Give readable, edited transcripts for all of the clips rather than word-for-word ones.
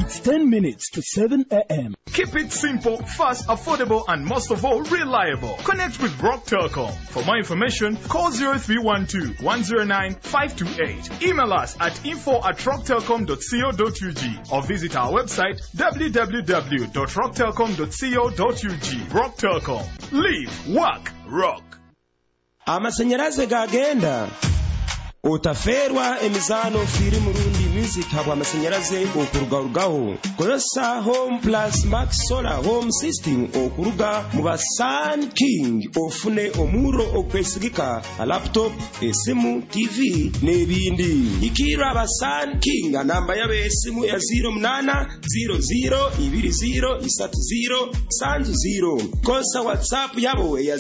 It's 10 minutes to 7 a.m. Keep it simple, fast, affordable, and most of all, reliable. Connect with Rock Telecom. For more information, call 0312-109-528. Email us at info@rocktelecom.co.ug or visit our website www.rocktelecom.co.ug. Rock Telecom. Live, work, rock. Amashanyarazi gagenda utaferwa emizano firi murundi music habwa amashanyarazi okurugarugaho kosa Home Plus Max Solar Home System okuruga muba Sun King ofune omuro okwesigika laptop esimu TV nebindi ikira ba Sun King namba yabe esimu ya 0800203030 kosa WhatsApp yabo ya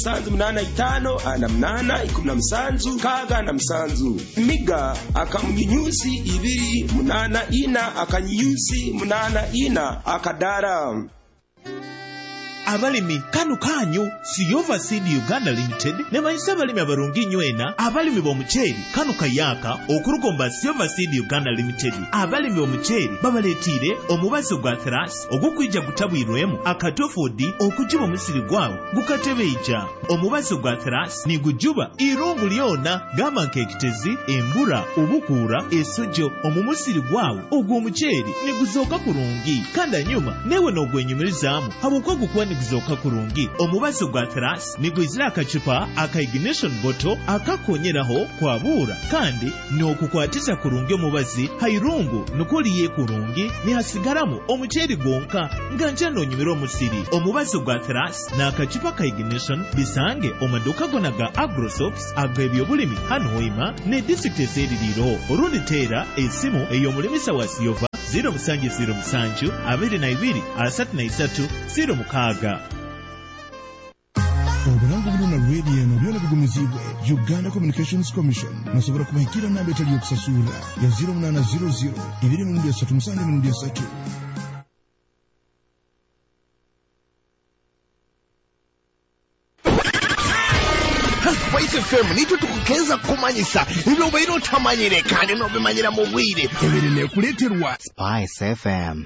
0785 Miga akamunyusi ibiri munana ina akanyusi munana ina akadara. Abalimi kanu kanyu Siova Seed Uganda Limited ne bayisa abalimi abarungi nywena abalimi b'omuceeri kanu kayaka okurugomba Siova Seed Uganda Limited abalimi b'omuceeri babaletire omubazi gwa Thras ogukwijja gutabwirwemu akatofodi okujiba omusiri gwawo gukatebeija omubazi gwa Thras ni gujuba irungu lyona gama nkekitezi embura obukuura esojo omumusiri gwawo ogw'omuceeri ni guzoka kurungi kanda nyuma newe n'ogwenyumirizamu habukwa gukwa nigizoka kurungi omubazi gwa Thras nigwizira akacupa aka ignition bottle akakonyeraho kwabura kandi n'okukwatiza kurungi omubazi hairungu nukuliye kurungi ni hasigaramu omuceeri gwonka nga nje n'onyumira omusiri omubazi gwa Thras n'akacupa ka ignition bisange omaduka gonaga Agrosops ag'ebyobulimi hano Hoima ne district eseririro orundi teera esimu ey'omulimisa wa Siova 0707-22-33-06 Oburangu na radio no byona bigumizibwe Uganda Communications Commission nasobora kubahikira namba etali okusasula ya 0800 23 Spice FM nitwe tukukeza kumanyisa ibyo bayiro tamanyire kandi no bimanyira mu bwire ebirine kuleterwa Spice FM.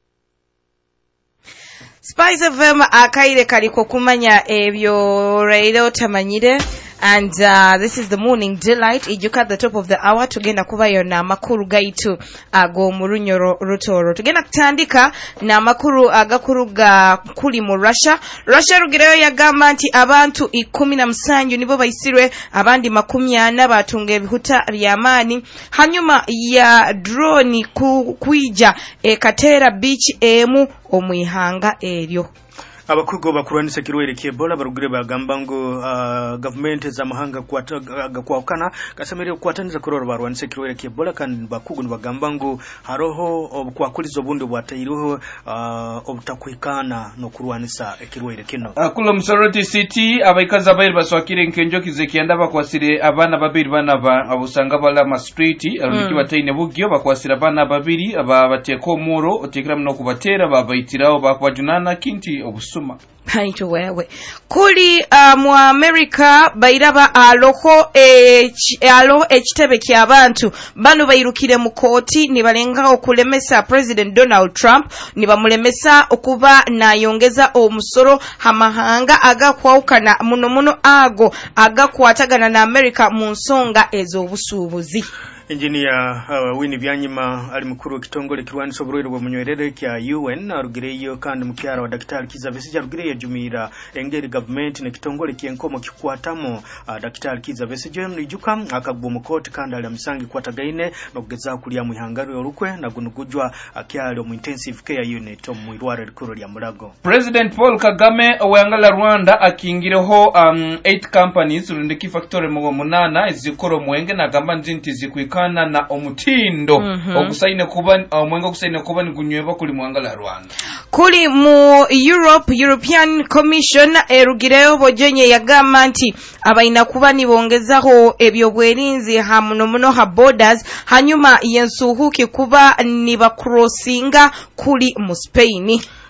Spice FM akaire kaliko kumanya ebyo railo tamanyire. And this is the morning delight. Ijuka at the top of the hour tugenda kubayo na makuru gaitu ago murunyoro rutoro tugenda kutandika na makuru agakuruga kuli mu Russia rugireyo yagamba nti abantu 17 nibo bayisirwe abandi 40 batunga ebihuta by'amani hanyuma ya drone kwija Katera beach emu omwihanga eryo. Abakugo bakurwanisa kirwere ky'Ebola barugire bagamba ngo government z'amahanga kwakana kasemere kwataniza kororo barwanisa kirwere ky'Ebola kandi bakugo bagamba ngo haroho obukwakulizo bundi bwatayiroho obutakwikana no kurwanisa ekirwere kino akulo Msoroti City abaikaza bayiri baswakire nkenjo kizekianda bakwasire abana babiri bana ba abusanga bala street aruniki bataine bugyo bakwasira abana babiri ababateko muro otekira mno kubatera babayitiraho bakwajunana kinti obusu Haito wewe kuli mu America bayiraba aloho ekitebe ky'abantu bano bayirukire mu kooti ni balenga okulemesa President Donald Trump ni bamulemesa okuba nayongeza omusoro hamahanga agakwawukana muno ago agakwatagana na America mu nsonga ez'obusuubuzi. Engineer Winnie Byanyima ali mukuru kitongole kirwanisa oburwere bwo munywerere kya UN arugireyo kandi mukyara wa Dr. Kiza Besigye arugireyo jumira engeri government ne kitongole kyenkomo kikwatamo Dr. Kiza Besigye nijuka akagbo mukoti kandi ali musangi kwatagaine no kugeza kulya mu ihangaro yorukwe na gunugujwa akyalo mu intensive care unit mu irware rikuru lya Mulago. President Paul Kagame oyangala Rwanda akingireho 8 companies urundiki factory mu 8 ezikoro mwenge na gamba nzinti zikwika na omutindo okusaine kuba omwengo kusaine kuba nigunyweba kuli mwangala Rwanda kuli mu European Commission erugireyo bojenye yagamba nti abaina kuba nibongezaho ebyobwerinzi hamuno ha borders hanyuma yensuhuki kuba niba crossinga kuli mu Spain.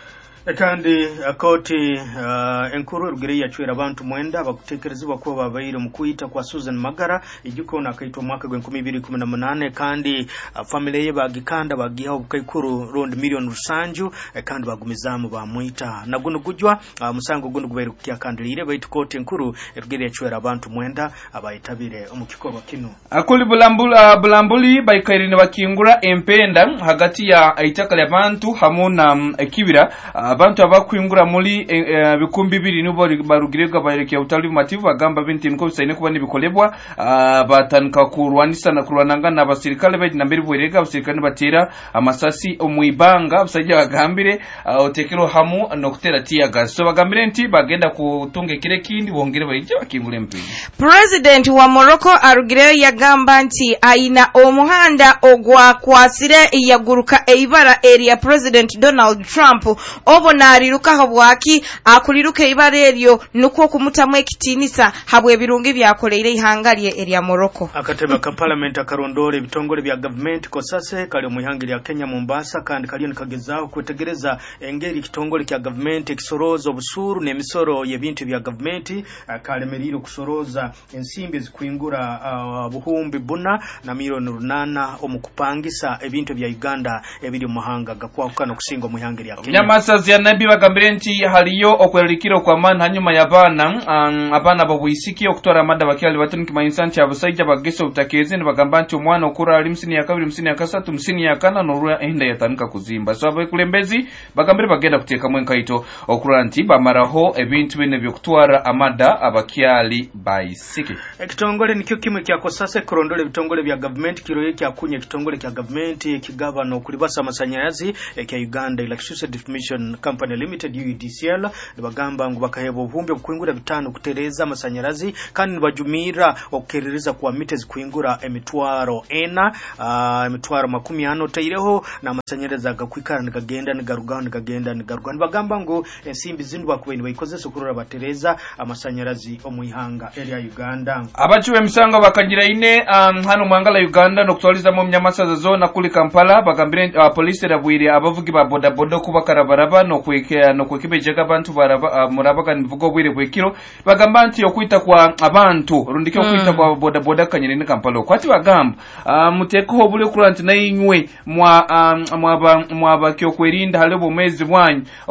kandi akoti enkuru rugire yachwera abantu mwenda bakutekerezebwa ko babaire mu kuyita kwa Susan Magara igikona akaitwa mwaka gwa 2018 kandi family ye bagikanda bagiha bukaikuru round million rusanju kandi bagumizamu bamwita naguno gujwa musango guno gubaire kya kandilire baitu koti enkuru rugire yachwera abantu mwenda abayitabire omukikorwa kino akuli bulambuli baikairine bakingura empenda hagati ya aitakale abantu hamuna ekibira abantu abakwingura muri bikumbi biri nubo barugirega bayerekya utali mativu bagamba binti nko bisaine kuba nibikolebwa batanka kurwanisa na kurwananga na basirikale baje nambere bwerega abasirikale batera amasasi omwibanga busajja bagambire otekero hamu no kutera tiaga so bagambire nti bagenda kutunga kire kindi bongere bayije bakingura empini. President wa Morocco arugire yagamba nti aina omuhanda ogwa kwasire yaguruka eibara area President Donald Trump obonariruka habwaki akuliruka eibara eryo nuko kumutamu ekitinisa habwe ebirungi byakoleire ihangalie area Morocco. Akateba ka parliament akarondore bitongole bya government kosase kali mu ihangiri ya Kenya Mombasa kandi kali nikagezaho kwetegereza engeri kitongole kya government kisoroza obusuru n'emisoro y'ebintu bya government kalemeriro kusoroza ensimbi zikwingura buhumbi buna na milioni 8 omukupangisa ebintu bya Uganda ebiri muhanga gakwakana kusinga mu ihangiri ya Kenya. Nyamasazi ya nabi bagambire nti haliyo okwelikiro kwa man hanyuma yabana abana babuyisiki okutwara amada bakyali batuniki mainsanti abusajja bagese utakeze nibagamba nti omwana okura ali msini ya kabiri msini ya kasatu msini ya kana norua enda yatanika kuzimba so abakulembezi bagambire bagenda kuteka mwenkaito okura nti bamaraho ebintu bene byokutwara amada abakyali bayisiki. Ekitongole nikyo kimwe kyakosase kurondole bitongole bya government kiroye kyakunye kitongole kya government kigabana okulibasa amasanyarazi ekya Uganda Electricity Distribution Company Limited UEDCL bagamba ngo bakahebo obumbe bukwingura bitano kutereza amasanyarazi kandi nibajumira okukerereza kwa meters kuingura emitwaro ena emitwaro 50 taireho na amasanyarazi agakwikara nikagenda nigarugana bagamba ngo ensimbi zindu bakubeni bayikozese kurora batereza amasanyarazi omuihanga area Uganda. Abachuwe misango bakagira ine hano mwangala Uganda nokutwaliza mu Nyamasaza zone kuli Kampala bagambire police rabwire abavugi ba boda boda kubakara baraba no kwekebejega abantu baraba murabaga nivugo bwire bwekiro bagamba nti okwita kwa abantu rundike okwita kwa boda boda kanyine ne Kampala kwati bagamba muteko obule kuranti na inywe mwa bakyo kwerinda halebo mezi bwanyu